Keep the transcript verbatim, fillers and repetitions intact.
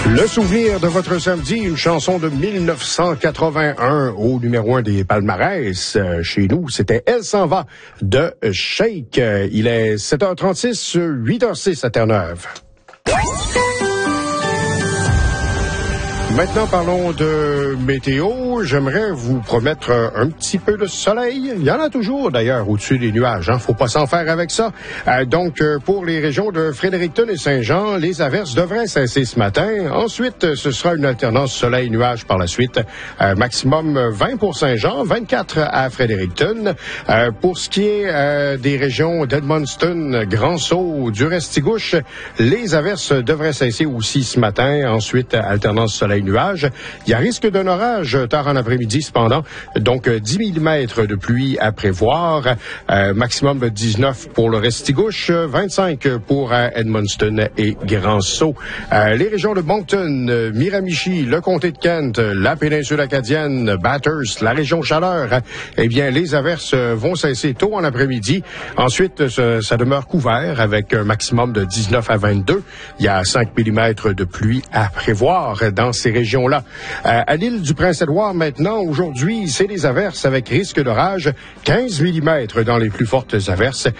Le souvenir de votre samedi, une chanson de mille neuf cent quatre-vingt-un au numéro un des palmarès. Euh, chez nous, c'était Elle s'en va de Shake. Euh, il est sept heures trente-six, huit heures six à Terre-Neuve. Maintenant, parlons de météo. J'aimerais vous promettre un petit peu de soleil. Il y en a toujours, d'ailleurs, au-dessus des nuages. Hein. Faut pas s'en faire avec ça. Euh, donc, euh, pour les régions de Fredericton et Saint-Jean, les averses devraient cesser ce matin. Ensuite, ce sera une alternance soleil-nuage par la suite. Euh, maximum vingt pour Saint-Jean, vingt-quatre à Fredericton. Euh, pour ce qui est euh, des régions d'Edmundston, Grand-Sault, du Restigouche, les averses devraient cesser aussi ce matin. Ensuite, alternance soleil nuages. Il y a risque d'un orage tard en après-midi cependant, donc dix millimètres de pluie à prévoir, euh, maximum de dix-neuf pour le Restigouche, vingt-cinq pour euh, Edmundston et Grand-Sault. Euh, les régions de Moncton, euh, Miramichi, le comté de Kent, la péninsule acadienne, Bathurst, la région Chaleur, eh bien les averses vont cesser tôt en après-midi. Ensuite, ça, ça demeure couvert avec un maximum de dix-neuf à vingt-deux. Il y a cinq millimètres de pluie à prévoir dans ces régions-là. Euh, à l'île du Prince-Édouard, maintenant, aujourd'hui, c'est des averses avec risque d'orage, quinze millimètres dans les plus fortes averses.